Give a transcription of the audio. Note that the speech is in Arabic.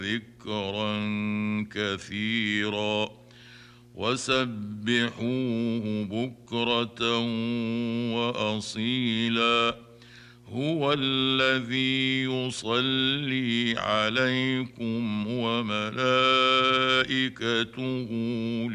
ذكرا كثيرا وسبحوه بكرة وأصيلا هو الذي يصلي عليكم وملائكته